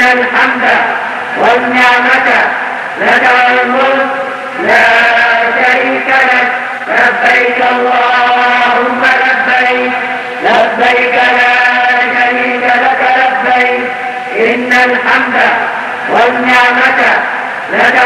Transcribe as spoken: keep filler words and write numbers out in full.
الحمد والنعمة لك والملك لا شريك لك. لبيك اللهم لبيك لبيك لا شريك لك لبيك إن الحمد والنعمة لك